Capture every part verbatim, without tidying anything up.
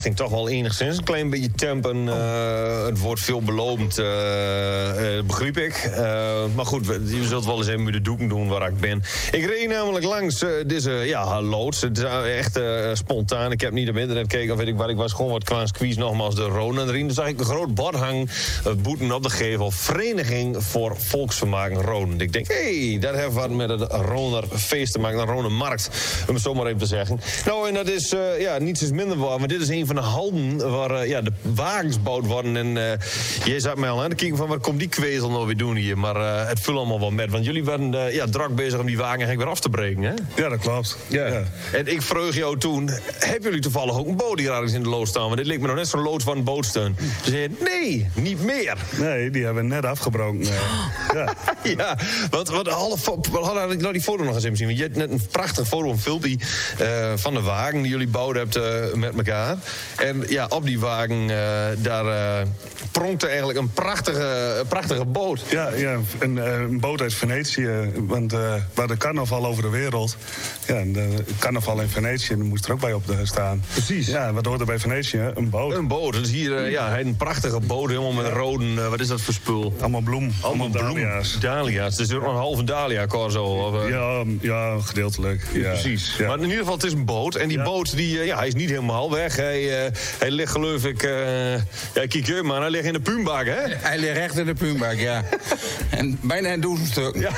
ging toch wel enigszins een klein beetje tempen. Uh, het wordt veelbelovend, uh, uh, begreep ik. Uh, maar goed, je zult wel eens even met de doeken doen waar ik ben. Ik reed namelijk langs uh, deze ja, loods. Het is echt uh, spontaan. Ik heb niet op internet gekeken of weet ik waar ik was. Gewoon wat klein squeeze nogmaals de Rhône. En erin zag ik een groot bord hangen. Uh, boeten op de gevel. Vereniging voor Volksvermaak Rhône. Ik denk, hé, hey, dat heeft wat met het Rhoner feest te maken. Een Rhoner markt, om het zo maar even te zeggen. Nou, en dat is uh, ja, niets is minder waar. Maar dit is een van de halden waar uh, ja, de wagens gebouwd worden. En uh, jij zat mij al aan te kijken van, wat komt die kwezel nou weer doen hier? Maar uh, het vult allemaal wel met. Want jullie waren uh, ja, druk bezig om die wagen eigenlijk weer af te breken, hè? Ja, dat klopt. Ja. Ja. En ik vreug jou toen, hebben jullie toevallig ook een boot hier ergens in de loods staan? Want dit leek me nog net zo'n loods van een bootsteun. Ze zeiden, nee, niet meer. Nee, die hebben we net afgebroken. Uh, ja. Ja, want wat half, we hadden nou die foto nog eens even zien. Want je hebt net een prachtige foto, een filmpje uh, van de wagen die jullie bouwden hebt uh, met elkaar. En ja, op die wagen, uh, daar uh, pronkte eigenlijk een prachtige, een prachtige boot. Ja, ja een, een boot uit Venetië. Want uh, we hadden carnaval over de wereld. Ja, de carnaval in Venetië moest er ook bij op staan. Precies. Ja, wat hoort er bij Venetië? Een boot. Een boot. Dus hier uh, ja, een prachtige boot, helemaal met ja. rode. Uh, wat is dat voor spul? Allemaal bloem. Allemaal, Allemaal dahlia's. Dahlia's. Het is ook nog een halve dahlia corso. Of, uh... ja, ja, gedeeltelijk. Ja. Precies. Ja. Maar in ieder geval, het is een boot. En die ja. boot, die, uh, ja, hij is niet helemaal weg. Hij, uh, hij ligt geloof ik... Uh, ja, kijk je, man. Hij ligt in de puumbak, hè? Hij ligt echt in de puumbak, ja. En bijna een duizend stuk. Ja.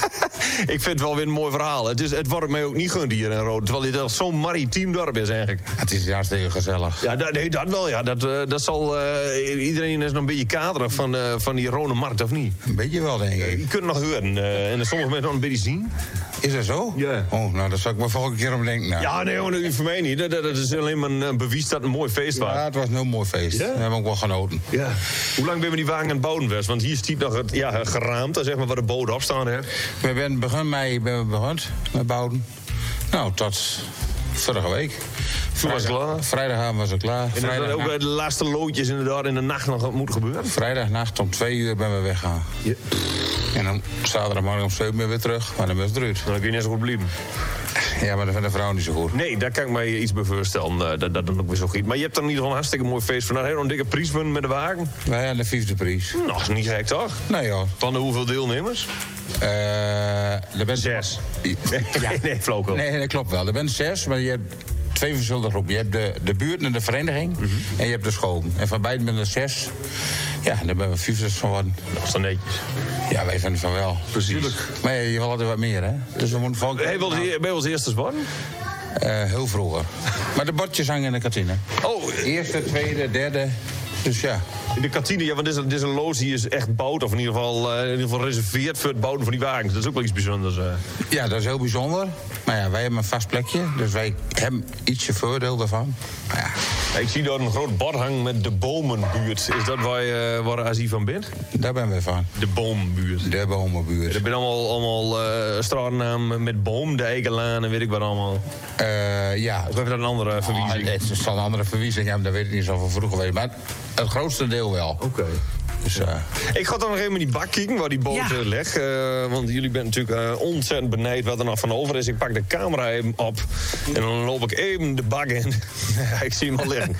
Ik vind het wel weer een mooi verhaal. Het, is, het wordt mij ook niet gund hier in Rode. Terwijl dit zo'n maritiem dorp is eigenlijk. Het is hartstikke gezellig. Ja, dat, nee, dat wel. Ja. Dat, uh, dat zal uh, iedereen is nog een beetje kaderen van, uh, van die Rode markt, of niet? Een beetje wel, denk ik. Je kunt het nog horen. Uh, en sommige mensen nog een beetje zien. Is dat zo? Ja. Oh, nou, daar zou ik maar volgende keer om denken. Nou. Ja, nee, hoor, voor mij niet. Dat, dat is alleen maar een bewijs dat het een mooi feest was. Ja, het was een heel mooi feest. Ja? We hebben ook wel genoten. Ja. Hoe lang ben we die wagen aan het bouwen geweest? Want hier stiet nog het ja, geraamd, zeg maar, waar de boot op staan. Hè? We zijn begin mei ben we begonnen met bouwen. Nou, tot vorige week. Toen was het klaar? Vrijdagavond was het klaar. En dat ook bij de laatste loodjes inderdaad in de nacht nog moet gebeuren? Vrijdagnacht om twee uur ben we weggaan. Ja. En dan zaterdagmorgen om zeven uur weer terug, maar dan ben je terug. Dan kun je net zo goed blijven. Ja, maar dat vindt de vrouw niet zo goed. Nee, daar kan ik me iets bij voorstellen. Uh, dat, dat dan ook weer zo goed. Maar je hebt dan in ieder geval een hartstikke mooi feest. Vandaar heel een dikke prijs van met de wagen. Nou ja, de vijfde prijs. Nou, dat is niet gek, toch? Nee, joh. Van de hoeveel deelnemers? Uh, er bent zes. Nee, ja. nee, flauwkul. Nee, dat klopt wel. Er bent zes, maar je hebt twee verschillende groepen. Je hebt de, de buurt en de vereniging. Mm-hmm. En je hebt de school. En van beiden ben er zes. Ja, daar ben we vijftig van worden. Dat is dan netjes. Ja, wij vinden van wel. Precies. Maar je wil altijd wat meer, hè? Dus we moeten volgende... Hey, ben je als eerste worden? Uh, heel vroeger. Maar de bordjes hangen in de kantine. Oh. Eerste, tweede, derde. Dus ja. In de kantine, ja, want dit is, dit is een loods die is echt bouwd. Of in ieder geval, uh, in ieder geval reserveerd voor het bouwen van die wagens. Dat is ook wel iets bijzonders. Uh. Ja, dat is heel bijzonder. Maar ja, wij hebben een vast plekje. Dus wij hebben ietsje voordeel daarvan. Maar ja. Ik zie daar een groot bord hangen met de Bomenbuurt. Is dat waar je, waar je Azie van bent? Daar ben wij van. De Bomenbuurt. De Bomenbuurt. Er zijn allemaal, allemaal uh, straatnamen met boom, de Eikenlaan en weet ik wat allemaal. Uh, ja. Of hebben we dat een andere verwijzing? Oh, het zal een andere verwijzing hebben, dat weet ik niet zo van vroeger weten. Maar het grootste deel wel. Oké. Okay. Dus, uh... Ik ga dan nog even in die bak kijken waar die boot ja. ligt. Uh, want jullie bent natuurlijk uh, ontzettend benijd wat er nog van over is. Ik pak de camera even op. En dan loop ik even de bak in. Ik zie hem al liggen.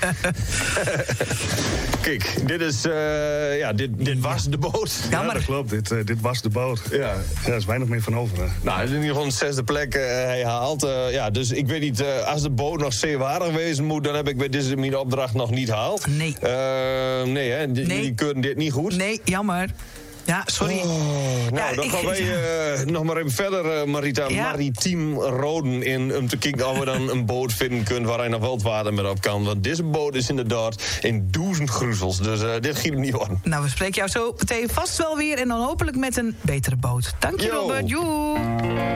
Kijk, dit is... Uh, ja, dit, dit was de boot. Ja, maar... ja dat klopt. Dit, uh, dit was de boot. Ja. Ja, er is weinig meer van over. Hè. Nou, het is in ieder geval een zesde plek. Uh, hij haalt. Uh, ja, dus ik weet niet... Uh, als de boot nog zeewaardig wezen moet... dan heb ik bij deze mijn opdracht nog niet gehaald. Nee. Uh, nee, hè. D- nee. Jullie kunnen dit niet goed. Nee, jammer. Ja, sorry. Oh, nou, ja, dan ik, gaan wij uh, nog maar even verder, uh, Marita. Ja. Maritiem Roden in. Om te kijken of we dan een boot vinden kunnen waar hij nog wel het water met op kan. Want deze boot is inderdaad in duizend gruzels. Dus uh, dit giet hem niet worden. Nou, we spreken jou zo meteen vast wel weer. En dan hopelijk met een betere boot. Dank je, Robert. Joe.